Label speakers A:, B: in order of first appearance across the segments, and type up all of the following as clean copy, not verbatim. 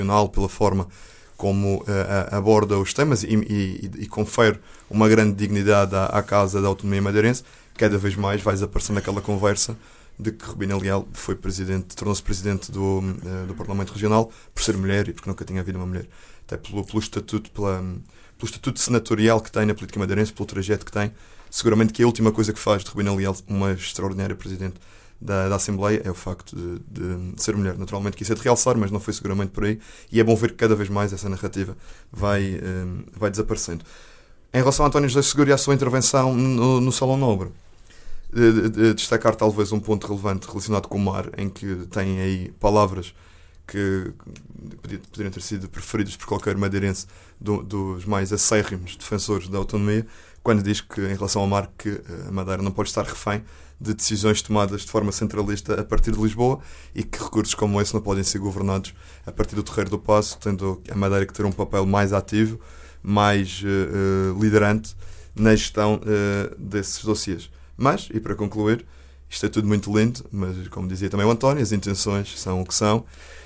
A: pela forma como aborda os temas e confere uma grande dignidade à causa da autonomia madeirense, cada vez mais vai desaparecendo aquela conversa de que Rubina Leal tornou-se presidente do Parlamento Regional por ser mulher e porque nunca tinha havido uma mulher. Até pelo estatuto senatorial que tem na política madeirense, pelo trajeto que tem, seguramente que a última coisa que faz de Rubina Leal uma extraordinária presidente da Assembleia é o facto de ser mulher. Naturalmente que isso é de realçar, mas não foi seguramente por aí, e é bom ver que cada vez mais essa narrativa vai desaparecendo. Em relação a António José Seguro e à sua intervenção no Salão Nobre, de destacar talvez um ponto relevante relacionado com o mar, em que tem aí palavras que poderiam ter sido preferidas por qualquer madeirense dos mais acérrimos defensores da autonomia, quando diz que, em relação ao mar, que a Madeira não pode estar refém de decisões tomadas de forma centralista a partir de Lisboa e que recursos como esse não podem ser governados a partir do Terreiro do Paço, tendo a Madeira que ter um papel mais ativo, mais liderante na gestão desses dossiês. Mas, e para concluir, isto é tudo muito lindo, mas, como dizia também o António, as intenções são o que são.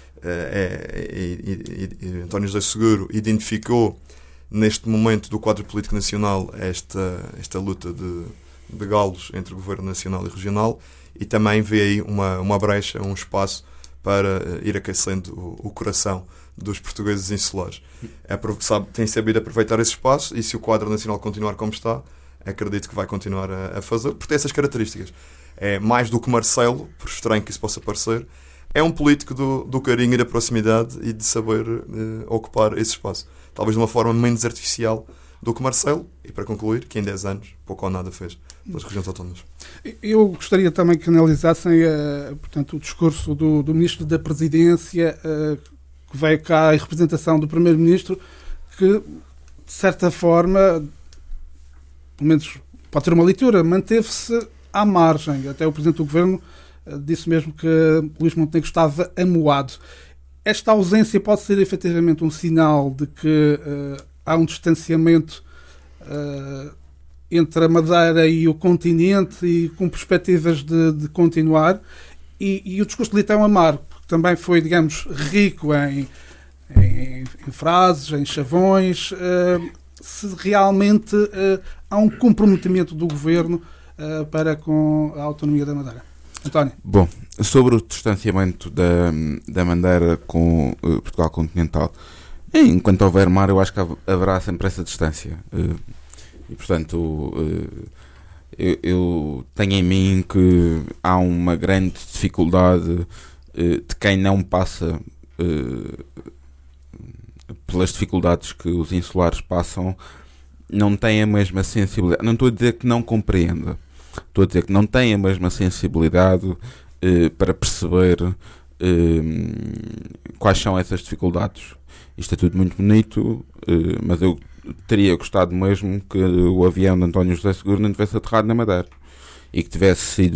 A: António José Seguro identificou neste momento do quadro político nacional esta luta de galos entre o governo nacional e regional, e também vê aí uma brecha, um espaço para ir aquecendo o coração dos portugueses insulares. Tem sabido aproveitar esse espaço, e se o quadro nacional continuar como está, acredito que vai continuar a fazer, porque tem essas características. É mais do que Marcelo, por estranho que isso possa parecer, é um político do carinho e da proximidade e de saber ocupar esse espaço. Talvez de uma forma menos artificial do que Marcelo, e para concluir, que em 10 anos pouco ou nada fez pelas regiões autónomas.
B: Eu gostaria também que analisassem portanto, o discurso do Ministro da Presidência, que veio cá em representação do Primeiro-Ministro, que, de certa forma, pelo menos pode ter uma leitura, manteve-se à margem. Até o Presidente do Governo disse mesmo que Luís Montenegro estava amuado. Esta ausência pode ser efetivamente um sinal de que há um distanciamento entre a Madeira e o continente, e com perspectivas de continuar, e o discurso de Leitão Amaro, que também foi, digamos, rico em frases, em chavões, se realmente há um comprometimento do Governo para com a autonomia da Madeira. António.
C: Bom, sobre o distanciamento da Madeira com Portugal continental, enquanto houver mar, eu acho que haverá sempre essa distância. E, portanto, eu tenho em mim que há uma grande dificuldade de quem não passa pelas dificuldades que os insulares passam, não tem a mesma sensibilidade. Não estou a dizer que não compreenda, estou a dizer que não tem a mesma sensibilidade para perceber quais são essas dificuldades. Isto é tudo muito bonito, mas eu teria gostado mesmo que o avião de António José Seguro não tivesse aterrado na Madeira e que tivesse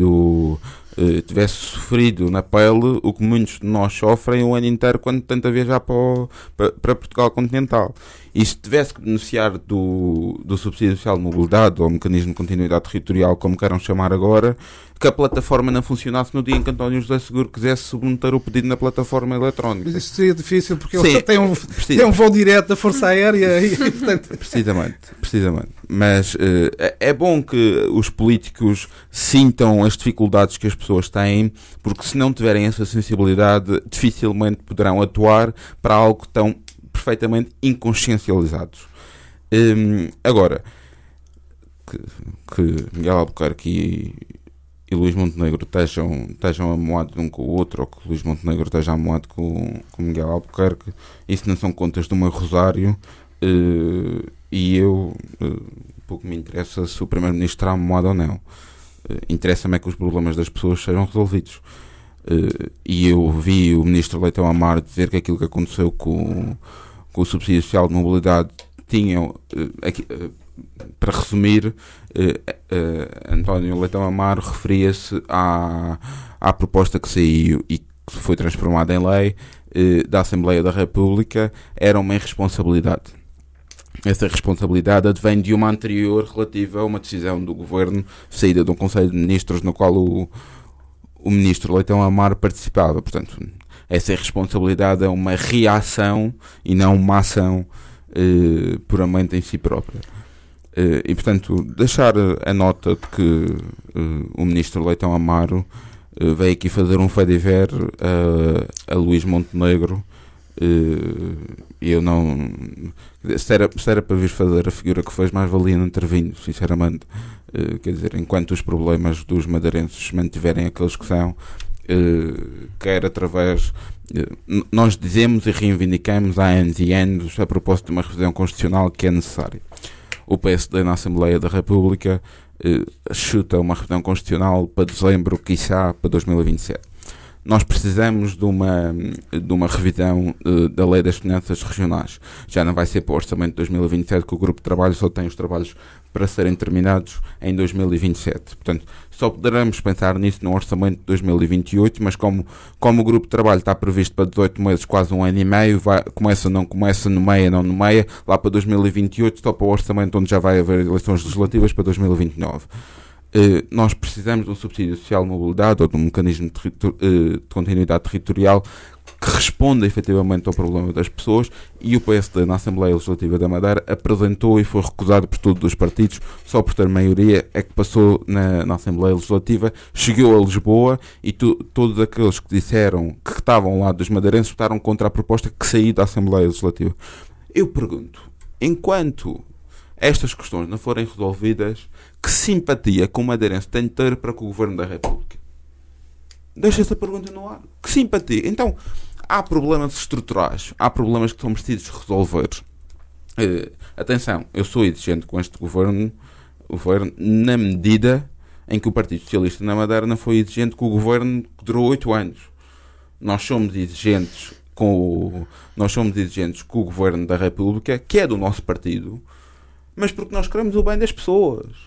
C: sofrido na pele o que muitos de nós sofrem o ano inteiro quando tenta viajar para Portugal continental. E se tivesse que beneficiar do subsídio social de mobilidade ou mecanismo de continuidade territorial, como queiram chamar agora, que a plataforma não funcionasse no dia em que António José Seguro quisesse submeter o pedido na plataforma eletrónica.
B: Mas isso seria difícil, porque ele tem um voo direto da Força Aérea e portanto...
C: Precisamente. Mas é bom que os políticos sintam as dificuldades que as pessoas têm, porque se não tiverem essa sensibilidade, dificilmente poderão atuar para algo tão perfeitamente inconsciencializados. Agora, que Miguel Albuquerque e Luís Montenegro estejam amoados um com o outro, ou que Luís Montenegro esteja amoado com Miguel Albuquerque, isso não são contas do meu rosário, e eu pouco me interessa se o Primeiro-Ministro está amoado ou não. Interessa-me é que os problemas das pessoas sejam resolvidos. E eu vi o Ministro Leitão Amaro dizer que aquilo que aconteceu com o subsídio social de mobilidade tinham, para resumir, António Leitão Amaro referia-se à proposta que saiu e que foi transformada em lei da Assembleia da República. Era uma irresponsabilidade. Essa responsabilidade advém de uma anterior relativa a uma decisão do Governo, saída de um Conselho de Ministros no qual o Ministro Leitão Amaro participava. Portanto, essa irresponsabilidade é uma reação e não uma ação puramente em si própria. E, portanto, deixar a nota de que o ministro Leitão Amaro veio aqui fazer um fediver a Luís Montenegro. Eu não... Se era para vir fazer a figura que fez, mais valia não ter vindo, sinceramente. Quer dizer, enquanto os problemas dos madeirenses se mantiverem aqueles que são, quer através... Nós dizemos e reivindicamos há anos e anos a propósito de uma revisão constitucional que é necessária. O PSD na Assembleia da República chuta uma revisão constitucional para dezembro, quiçá para 2027. Nós precisamos de uma revisão da Lei das Finanças Regionais. Já não vai ser para o Orçamento de 2027, que o Grupo de Trabalho só tem os trabalhos para serem terminados em 2027. Portanto, só poderemos pensar nisso no Orçamento de 2028, mas como o Grupo de Trabalho está previsto para 18 meses, quase um ano e meio, começa, não começa, nomeia, não nomeia, lá para 2028, só para o Orçamento onde já vai haver eleições legislativas para 2029. Nós precisamos de um subsídio social de mobilidade ou de um mecanismo de continuidade territorial que responda efetivamente ao problema das pessoas, e o PSD na Assembleia Legislativa da Madeira apresentou e foi recusado por todos os partidos. Só por ter maioria é que passou na Assembleia Legislativa, chegou a Lisboa e todos aqueles que disseram que estavam lá dos madeirenses votaram contra a proposta que saiu da Assembleia Legislativa. Eu pergunto, enquanto estas questões não forem resolvidas, que simpatia que o madeirense tem de ter para com o Governo da República? Deixa essa pergunta no ar. Que simpatia? Então, há problemas estruturais, há problemas que são precisos resolver. Atenção, eu sou exigente com este governo na medida em que o Partido Socialista na Madeira não foi exigente com o governo que durou 8 anos. Nós somos exigentes com o Governo da República, que é do nosso partido, mas porque nós queremos o bem das pessoas.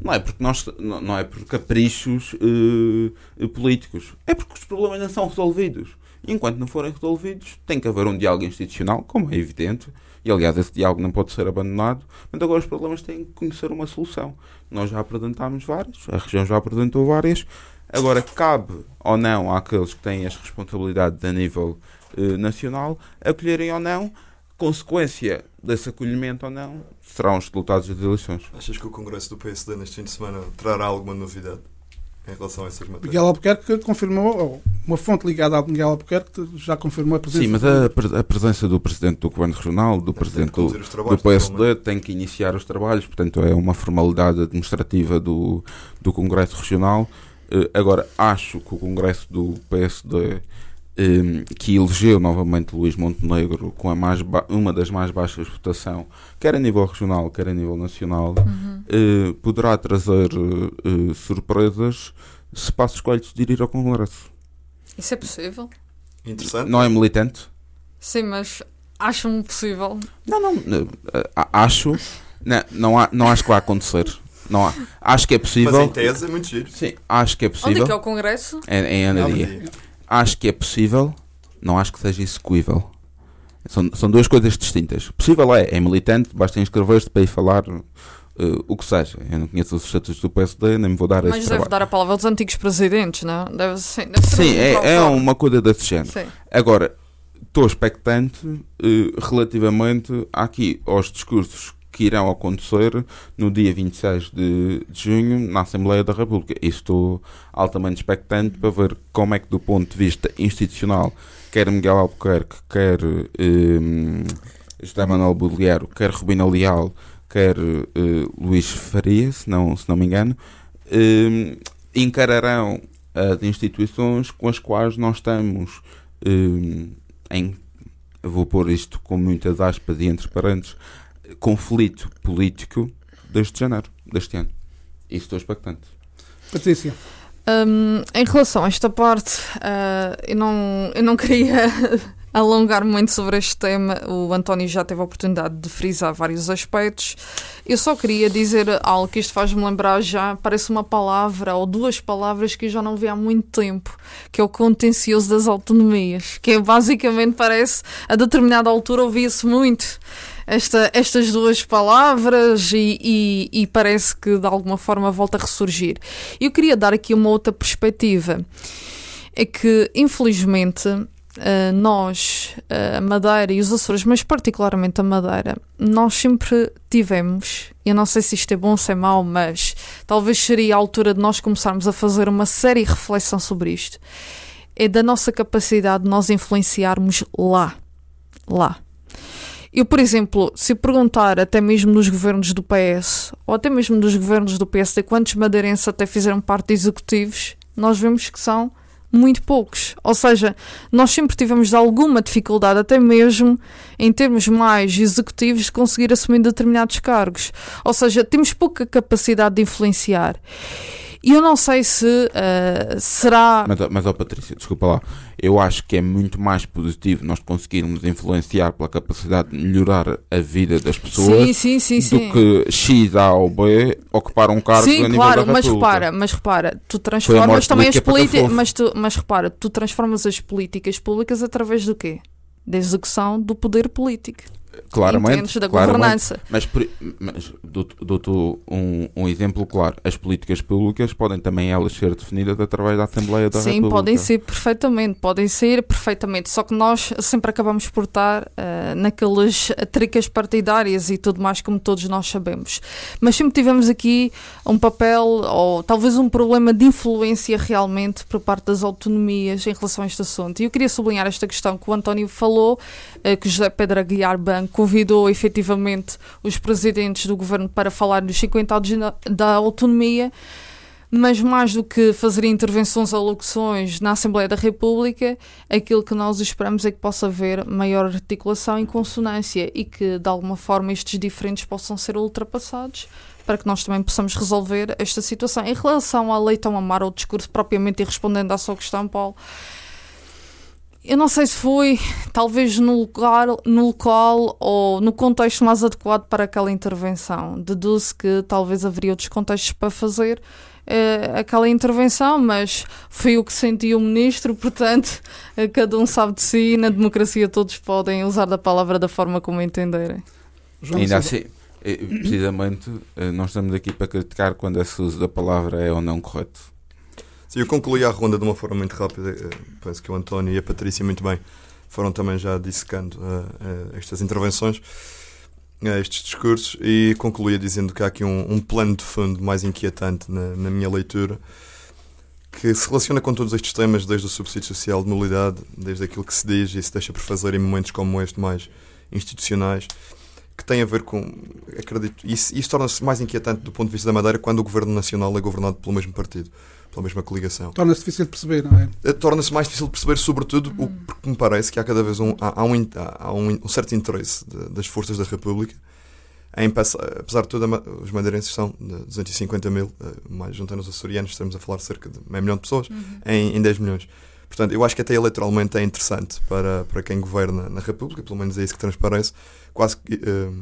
C: Não é por caprichos políticos. É porque os problemas não são resolvidos. E enquanto não forem resolvidos, tem que haver um diálogo institucional, como é evidente. E, aliás, esse diálogo não pode ser abandonado. Mas agora os problemas têm que conhecer uma solução. Nós já apresentámos várias. A região já apresentou várias. Agora, cabe ou não àqueles que têm as responsabilidades a nível nacional acolherem ou não. Consequência desse acolhimento ou não serão os resultados das eleições.
A: Achas que o Congresso do PSD neste fim de semana trará alguma novidade em relação a essas matérias?
B: Miguel Albuquerque confirmou, uma fonte ligada ao Miguel Albuquerque já confirmou a presença.
C: Sim, mas a presença do Presidente do Governo Regional, do Presidente do PSD, tem que iniciar os trabalhos, portanto é uma formalidade administrativa do Congresso Regional. Agora, acho que o Congresso do PSD, que elegeu novamente Luís Montenegro com uma das mais baixas de votação, quer a nível regional, quer a nível nacional, poderá trazer surpresas se Passos Coelho decidir ir ao Congresso.
D: Isso é possível?
A: Interessante.
C: Não é militante?
D: Sim, mas acham possível?
C: Não, acho. Não acho que vai acontecer. Não, acho que é possível.
A: Mas em tese é muito giro.
C: Sim, acho que é possível.
D: Onde é que é o Congresso?
C: Em Anadia. Acho que é possível, não acho que seja execuível. São duas coisas distintas. Possível é militante, basta inscrever-se para ir falar o que seja. Eu não conheço os estatutos do PSD, nem me vou dar esse trabalho.
D: Mas deve dar a palavra aos antigos presidentes, não? Deve ser
C: sim, é uma coisa desse género. Sim. Agora, estou expectante relativamente aqui aos discursos que irão acontecer no dia 26 de junho na Assembleia da República. E estou altamente expectante para ver como é que, do ponto de vista institucional, quer Miguel Albuquerque, quer José Manuel Bolieiro, quer Rubina Leal, quer Luís Faria, se não me engano, encararão as instituições com as quais nós estamos eu vou pôr isto com muitas aspas e entre parênteses, conflito político desde janeiro deste ano. Isso estou expectante.
B: Patrícia.
D: Em relação a esta parte, eu não queria alongar muito sobre este tema. O António já teve a oportunidade de frisar vários aspectos. Eu só queria dizer algo que isto faz-me lembrar já, parece uma palavra ou duas palavras que eu já não vi há muito tempo, que é o contencioso das autonomias, que é basicamente, parece, a determinada altura ouvia-se muito estas duas palavras e parece que de alguma forma volta a ressurgir. Eu queria dar aqui uma outra perspectiva. É que, infelizmente, nós, a Madeira e os Açores, mas particularmente a Madeira, nós sempre tivemos, eu não sei se isto é bom ou se é mau, mas talvez seria a altura de nós começarmos a fazer uma séria reflexão sobre isto, é da nossa capacidade de nós influenciarmos lá. Eu, por exemplo, se perguntar até mesmo nos governos do PS, ou até mesmo dos governos do PSD, quantos madeirenses até fizeram parte de executivos, nós vemos que são muito poucos. Ou seja, nós sempre tivemos alguma dificuldade, até mesmo em termos mais executivos, de conseguir assumir determinados cargos. Ou seja, temos pouca capacidade de influenciar. E eu não sei se será...
C: Mas Patrícia, desculpa lá. Eu acho que é muito mais positivo nós conseguirmos influenciar pela capacidade de melhorar a vida das pessoas
D: sim.
C: do que X, A ou B ocupar um cargo a nível da República.
D: Mas repara, tu transformas também as políticas... Mas repara, tu transformas as políticas públicas através do quê? Da execução do poder político.
C: Claramente,
D: da governança.
C: Mas dou-te um exemplo claro. As políticas públicas podem também elas ser definidas através da Assembleia da República.
D: Sim, podem ser perfeitamente. Só que nós sempre acabamos por estar naquelas tricas partidárias e tudo mais, como todos nós sabemos. Mas sempre tivemos aqui um papel, ou talvez um problema de influência realmente por parte das autonomias em relação a este assunto. E eu queria sublinhar esta questão que o António falou, que o José Pedro Aguiar Banco convidou efetivamente os presidentes do governo para falar dos 50 anos da autonomia, mas mais do que fazer intervenções ou alocuções na Assembleia da República, aquilo que nós esperamos é que possa haver maior articulação e consonância e que de alguma forma estes diferentes possam ser ultrapassados para que nós também possamos resolver esta situação. Em relação à Lei Tão Amar, ao discurso propriamente, e respondendo à sua questão, Paulo, eu não sei se foi, talvez no local ou no contexto mais adequado para aquela intervenção. Deduzo que talvez haveria outros contextos para fazer aquela intervenção, mas foi o que sentiu o ministro, portanto, cada um sabe de si, e na democracia todos podem usar da palavra da forma como entenderem.
C: Ainda assim, precisamente, nós estamos aqui para criticar quando esse uso da palavra é ou não correto.
A: Sim, eu concluí a ronda de uma forma muito rápida. Penso que o António e a Patrícia muito bem foram também já dissecando estas intervenções, estes discursos, e concluía dizendo que há aqui um plano de fundo mais inquietante na minha leitura, que se relaciona com todos estes temas, desde o subsídio social de mobilidade, desde aquilo que se diz e se deixa por fazer em momentos como este, mais institucionais, que tem a ver com, acredito, isso torna-se mais inquietante do ponto de vista da Madeira quando o Governo Nacional é governado pelo mesmo partido, pela mesma coligação.
B: Torna-se difícil de perceber, não é?
A: Torna-se mais difícil de perceber, sobretudo, porque me parece que há cada vez um certo interesse das forças da República em passar, apesar de tudo, os madeirenses são de 250 mil, mais juntando os açorianos, estamos a falar de cerca de meio milhão de pessoas, em 10 milhões. Portanto, eu acho que até eleitoralmente é interessante para quem governa na República, pelo menos é isso que transparece, quase que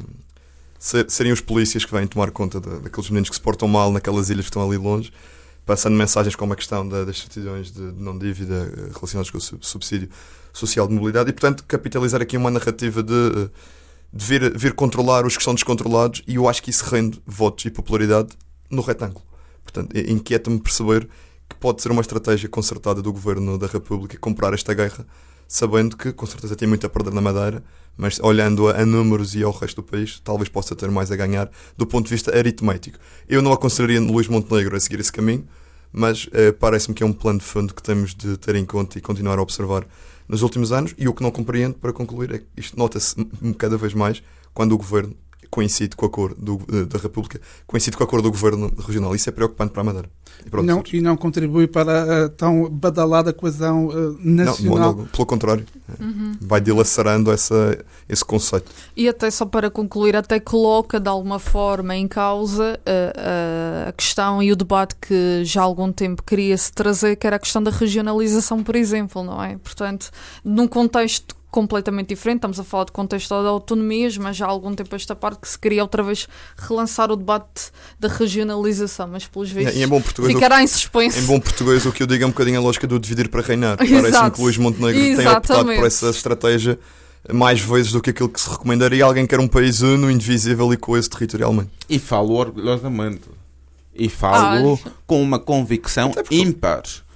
A: seriam os polícias que vêm tomar conta daqueles meninos que se portam mal naquelas ilhas que estão ali longe, passando mensagens como a questão das certidões de não dívida relacionadas com o subsídio social de mobilidade e, portanto, capitalizar aqui uma narrativa de vir controlar os que são descontrolados, e eu acho que isso rende votos e popularidade no retângulo. Portanto, inquieta-me perceber que pode ser uma estratégia concertada do Governo da República comprar esta guerra, sabendo que com certeza tem muito a perder na Madeira, mas olhando a números e ao resto do país, talvez possa ter mais a ganhar do ponto de vista aritmético. Eu não aconselharia Luís Montenegro a seguir esse caminho, mas parece-me que é um plano de fundo que temos de ter em conta e continuar a observar nos últimos anos, e o que não compreendo, para concluir, é que isto nota-se cada vez mais quando o Governo coincide com a cor da República, coincide com a cor do Governo regional. Isso é preocupante para a Madeira.
B: E não contribui para a tão badalada coesão nacional.
A: Não, pelo contrário. Vai dilacerando esse conceito.
D: E até só para concluir, até coloca de alguma forma em causa a questão e o debate que já há algum tempo queria-se trazer, que era a questão da regionalização, por exemplo, não é? Portanto, num contexto completamente diferente, estamos a falar de contexto de autonomias, mas já há algum tempo esta parte que se queria outra vez relançar o debate da regionalização, mas pelos vistos ficará em suspense.
A: Em bom português, o que eu digo é um bocadinho a lógica do dividir para reinar. Parece-me que o Luís Montenegro tem optado por essa estratégia mais vezes do que aquilo que se recomendaria a alguém que quer um país uno, indivisível e coeso territorialmente.
C: E falo orgulhosamente. E falo com uma convicção ímpar.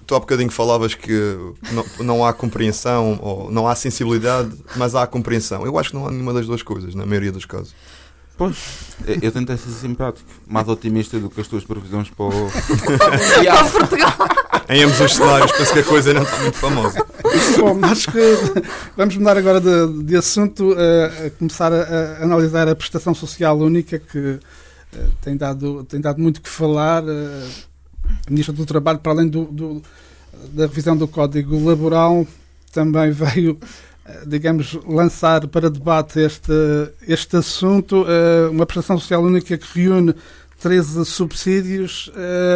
A: tu há bocadinho falavas que não há compreensão ou não há sensibilidade, mas há compreensão. Eu acho que não há nenhuma das duas coisas, na maioria dos casos.
C: Pois, eu tentei ser simpático, mais otimista do que as tuas previsões para o
D: Portugal.
A: Em ambos os cenários, penso que a coisa não está muito famosa.
B: Bom, acho que vamos mudar agora de assunto, a começar a analisar a prestação social única, que tem dado muito que falar. A Ministra do Trabalho, para além da revisão do Código Laboral, também veio, digamos, lançar para debate este assunto, uma prestação social única que reúne 13 subsídios.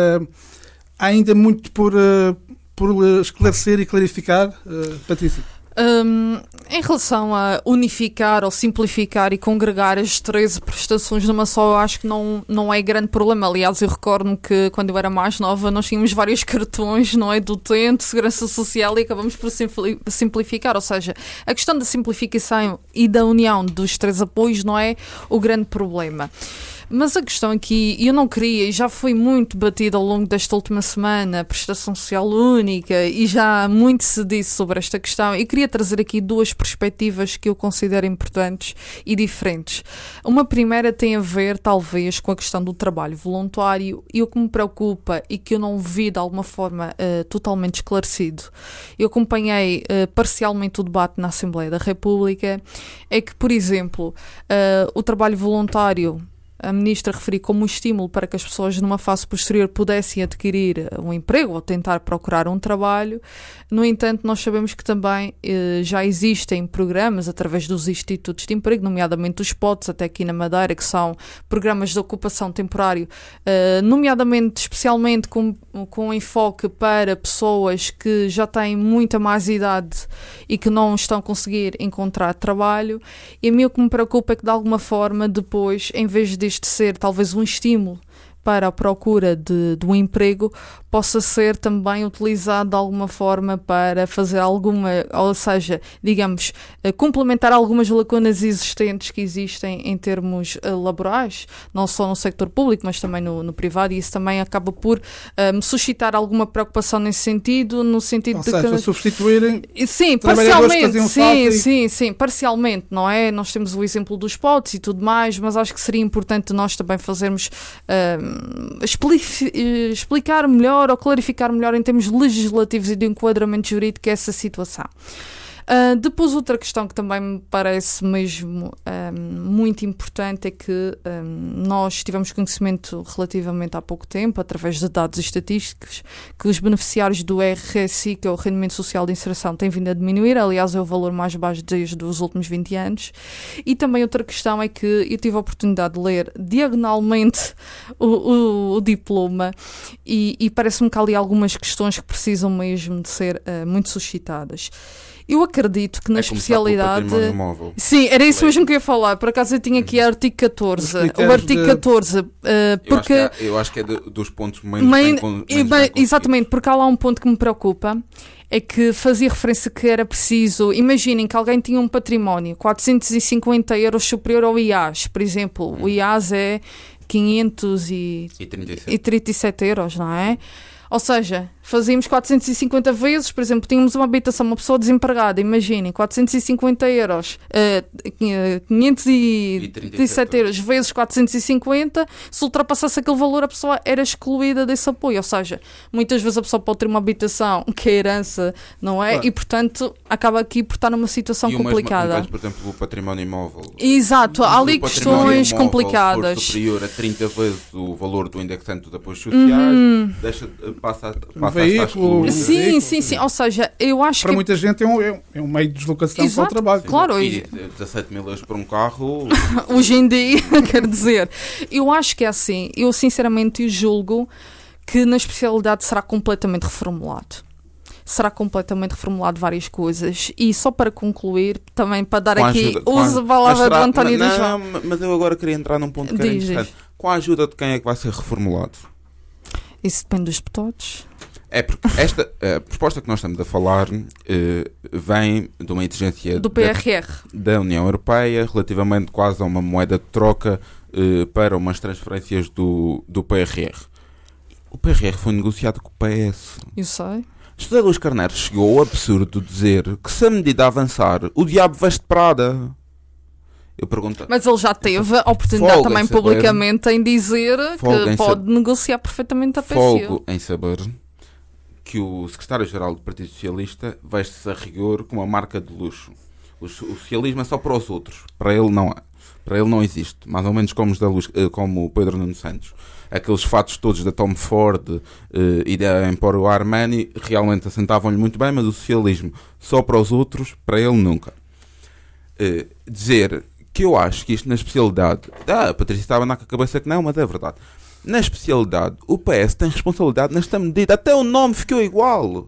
B: Há ainda muito por esclarecer e clarificar, Patrícia.
D: Em relação a unificar ou simplificar e congregar as 13 prestações numa só, eu acho que não é grande problema. Aliás, eu recordo-me que quando eu era mais nova nós tínhamos vários cartões, não é, do utente, Segurança Social, e acabamos por simplificar. Ou seja, a questão da simplificação e da união dos 3 apoios não é o grande problema. Mas a questão aqui, eu não queria, e já foi muito batida ao longo desta última semana, a prestação social única, e já muito se disse sobre esta questão, e queria trazer aqui 2 perspectivas que eu considero importantes e diferentes. Uma primeira tem a ver, talvez, com a questão do trabalho voluntário, e o que me preocupa e que eu não vi de alguma forma totalmente esclarecido. Eu acompanhei parcialmente o debate na Assembleia da República, é que, por exemplo, o trabalho voluntário, a Ministra referiu como um estímulo para que as pessoas numa fase posterior pudessem adquirir um emprego ou tentar procurar um trabalho. No entanto, nós sabemos que também já existem programas através dos institutos de emprego, nomeadamente os POTs, até aqui na Madeira, que são programas de ocupação temporário, nomeadamente, especialmente com enfoque para pessoas que já têm muita mais idade e que não estão a conseguir encontrar trabalho. E a mim o que me preocupa é que, de alguma forma, depois, em vez de ser talvez um estímulo para a procura de um emprego, possa ser também utilizado de alguma forma para fazer alguma, ou seja, digamos, complementar algumas lacunas existentes que existem em termos laborais, não só no sector público, mas também no privado, e isso também acaba por suscitar alguma preocupação nesse sentido, no sentido
B: ou
D: de
B: seja, substituírem.
D: Sim, parcialmente, sim, parcialmente, não é? Nós temos o exemplo dos POTs e tudo mais, mas acho que seria importante nós também fazermos explicar melhor ou clarificar melhor em termos legislativos e de enquadramento jurídico essa situação. Depois, outra questão que também me parece mesmo muito importante é que nós tivemos conhecimento relativamente há pouco tempo, através de dados estatísticos, que os beneficiários do RSI, que é o Rendimento Social de Inserção, têm vindo a diminuir. Aliás, é o valor mais baixo desde os últimos 20 anos. E também outra questão é que eu tive a oportunidade de ler diagonalmente o diploma e parece-me que há ali algumas questões que precisam mesmo de ser muito suscitadas. Eu acredito que na especialidade... Sim, era isso mesmo que eu ia falar. Por acaso eu tinha aqui o artigo 14. O artigo 14. Porque...
C: Eu acho que é dos pontos menos bem
D: exatamente, porque há lá um ponto que me preocupa. É que fazia referência que era preciso... Imaginem que alguém tinha um património 450 euros superior ao IAS. Por exemplo, o IAS é 537 euros, não é? Ou seja, fazíamos 450 vezes, por exemplo, tínhamos uma habitação, uma pessoa desempregada, imaginem, 450 euros, 537 euros vezes 450, se ultrapassasse aquele valor, a pessoa era excluída desse apoio. Ou seja, muitas vezes a pessoa pode ter uma habitação que é herança, não é? Claro. E, portanto, acaba aqui por estar numa situação complicada.
C: Mesmo, por exemplo, o património imóvel.
D: Exato, há ali questões complicadas.
C: Se for superior a 30 vezes o valor do indexante dos apoios sociais, passa
B: veículo,
D: sim. Ou seja, eu acho
B: para muita gente é um meio de deslocação para o trabalho.
D: Claro.
C: E 17 mil euros por um carro.
D: Hoje em dia, quer dizer, eu acho que é assim. Eu sinceramente julgo que na especialidade será completamente reformulado. Será completamente reformulado várias coisas. E só para concluir, também para dar aqui uso a palavra do António do João.
C: Mas eu agora queria entrar num ponto que era interessante. Com a ajuda de quem é que vai ser reformulado?
D: Isso depende dos deputados.
C: É porque esta a proposta que nós estamos a falar vem de uma exigência
D: do PRR
C: da União Europeia relativamente quase a uma moeda de troca para umas transferências do PRR. O PRR foi negociado com o PS.
D: Eu sei.
C: José Luís Carneiro chegou ao absurdo de dizer que se a medida avançar, o diabo veste Prada. Eu pergunto...
D: Mas ele já teve a oportunidade também publicamente em dizer que pode negociar perfeitamente a PSU.
C: Folgo em saber que o secretário-geral do Partido Socialista veste-se a rigor com uma marca de luxo. O socialismo é só para os outros. Para ele não há. Para ele não existe. Mais ou menos como o Pedro Nuno Santos. Aqueles fatos todos da Tom Ford e da Emporio Armani realmente assentavam-lhe muito bem, mas o socialismo só para os outros, para ele nunca. Dizer que eu acho que isto na especialidade... a Patrícia estava na cabeça que não, mas é verdade. Na especialidade, o PS tem responsabilidade nesta medida. Até o nome ficou igual.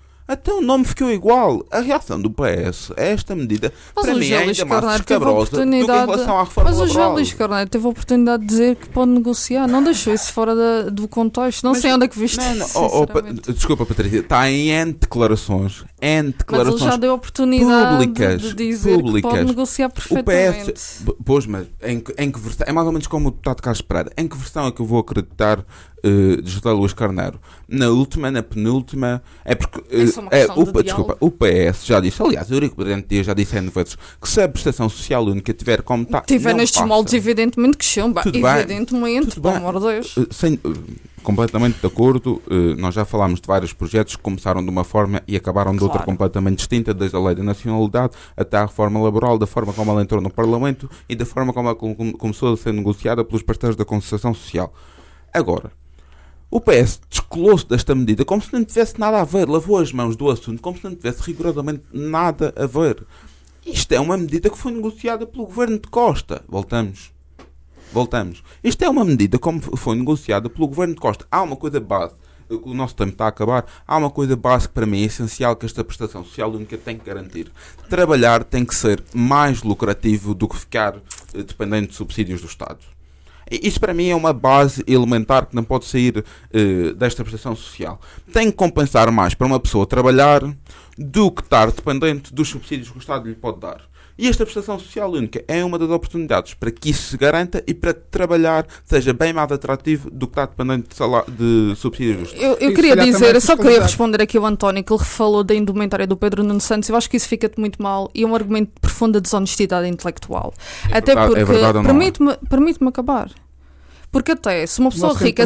C: A reação do PS a esta medida,
D: mas
C: para mim, é ainda mais escabrosa do que em relação à reforma laboral.
D: Mas o José Luís Carneiro teve a oportunidade de dizer que pode negociar. Não deixou isso fora do contexto. Não sei onde é que viste isso,
C: desculpa, Patrícia. Está em N declarações.
D: Mas ele já deu a oportunidade de dizer que pode negociar perfeitamente.
C: O PS... Pois, mas em que versão... É mais ou menos como o deputado Carlos Pereira. Em que versão é que eu vou acreditar de José Luís Carneiro? Na última, na penúltima? É porque... desculpa, o PS já disse, aliás, o Eurico Brilhante Dias já disse N vezes que se a prestação social única tiver como está...
D: Tiver nestes moldes, evidentemente que chumba. Evidentemente, pelo amor de Deus.
C: Completamente de acordo. Nós já falámos de vários projetos que começaram de uma forma e acabaram de outra completamente distinta, desde a lei da nacionalidade até a reforma laboral, da forma como ela entrou no Parlamento e da forma como ela começou a ser negociada pelos parceiros da concertação social. Agora, o PS descolou-se desta medida como se não tivesse nada a ver, lavou as mãos do assunto como se não tivesse rigorosamente nada a ver. Isto é uma medida que foi negociada pelo governo de Costa. Voltamos. Isto é uma medida como foi negociada pelo governo de Costa. Há uma coisa básica, o nosso tempo está a acabar, há uma coisa básica para mim, é essencial, que esta prestação social única tem que garantir. Trabalhar tem que ser mais lucrativo do que ficar dependente de subsídios do Estado. Isso para mim é uma base elementar que não pode sair desta prestação social. Tem que compensar mais para uma pessoa trabalhar do que estar dependente dos subsídios que o Estado lhe pode dar. E esta prestação social única é uma das oportunidades para que isso se garanta e para trabalhar seja bem mais atrativo do que estar dependente de subsídios do Estado.
D: Eu queria dizer, eu só queria responder aqui ao António, que ele falou da indumentária do Pedro Nuno Santos. Eu acho que isso fica-te muito mal e é um argumento de profunda desonestidade intelectual. Até porque, permite-me acabar. Porque até, se uma pessoa rica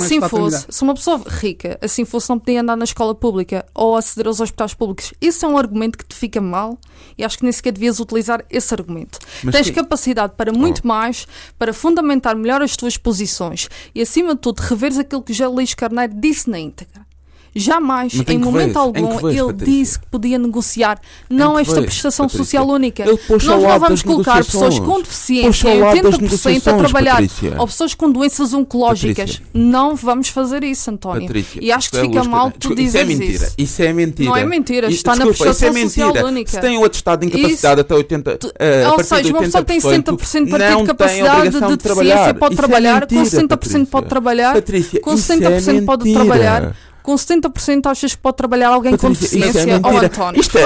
D: assim fosse, não podia andar na escola pública ou aceder aos hospitais públicos. Isso é um argumento que te fica mal e acho que nem sequer devias utilizar esse argumento. Tens capacidade para muito mais, para fundamentar melhor as tuas posições e, acima de tudo, reveres aquilo que José Luís Carneiro disse na íntegra. Jamais, em momento algum, ele disse que podia negociar não esta prestação social única. Nós não vamos colocar pessoas com deficiência em 80% a trabalhar, ou pessoas com doenças oncológicas. Não vamos fazer isso, António. E acho que fica mal tu dizeres isso.
C: Isso é mentira.
D: Não é mentira, está na prestação social única.
C: Se tem o atestado de incapacidade até 80%,
D: ou seja, uma pessoa que tem 70% de capacidade de deficiência pode trabalhar, com 60% pode trabalhar, com 60% pode trabalhar. Com 70% achas que pode trabalhar alguém com deficiência? António,
C: isso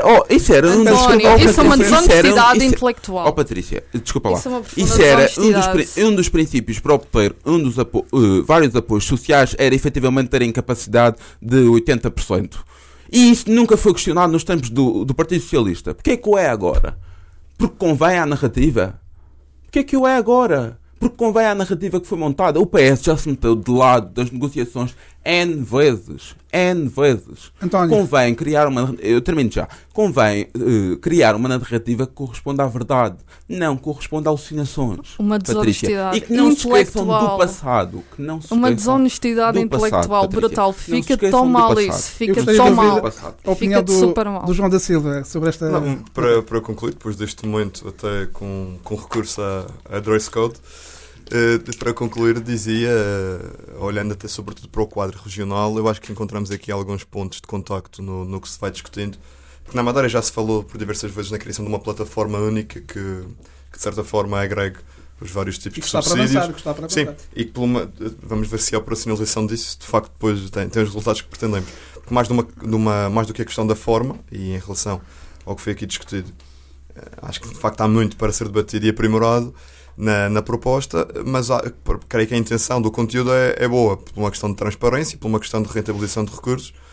C: é
D: uma desonestidade intelectual.
C: Patrícia, desculpa lá. Isso era um dos princípios para obter vários apoios sociais, era efetivamente ter incapacidade de 80%. E isso nunca foi questionado nos tempos do Partido Socialista. Porquê que o é agora? Porque convém à narrativa? Porquê que o é agora? Porque convém à narrativa que foi montada. O PS já se meteu de lado das negociações N vezes.
B: António.
C: Convém criar uma... Eu termino já. Convém criar uma narrativa que corresponda à verdade. Não corresponda a alucinações.
D: Uma desonestidade
C: intelectual. E que não se esqueçam do passado.
D: Uma desonestidade intelectual brutal. Fica tão mal isso. Fica tão mal.
B: A opinião do João da Silva sobre esta...
A: Não, para concluir, depois deste momento, até com recurso a dress code, para concluir, dizia, olhando até sobretudo para o quadro regional, eu acho que encontramos aqui alguns pontos de contacto no que se vai discutindo, porque na Madeira já se falou por diversas vezes na criação de uma plataforma única que de certa forma agregue os vários tipos de subsídios.
B: Está para avançar.
A: Sim, e que vamos ver se a operacionalização disso de facto depois tem os resultados que pretendemos. Porque mais do que a questão da forma, e em relação ao que foi aqui discutido, acho que de facto há muito para ser debatido e aprimorado na proposta, mas creio que a intenção do conteúdo é boa, por uma questão de transparência, por uma questão de rentabilização de recursos,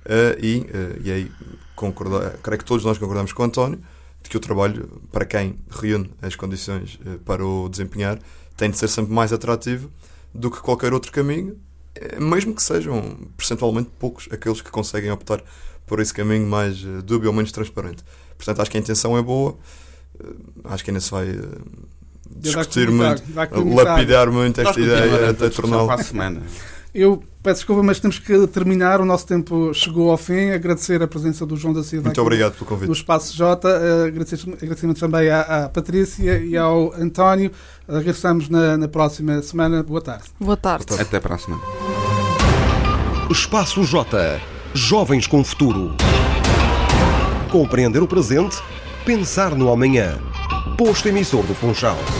A: e aí creio que todos nós concordamos com o António, de que o trabalho, para quem reúne as condições para o desempenhar, tem de ser sempre mais atrativo do que qualquer outro caminho, mesmo que sejam percentualmente poucos aqueles que conseguem optar por esse caminho mais dúbio ou menos transparente. Portanto, acho que a intenção é boa, acho que ainda se vai discutir muito, lapidar muito esta ideia até torná-la.
B: Eu peço desculpa, mas temos que terminar. O nosso tempo chegou ao fim. Agradecer a presença do João da Silva.
A: Muito obrigado pelo convite.
B: No Espaço J. Agradecimento também à Patrícia e ao António. Regressamos na próxima semana. Boa tarde.
D: Boa tarde.
C: Até para a semana.
E: Espaço J. Jovens com futuro. Compreender o presente, pensar no amanhã. Posto emissor do Funchal.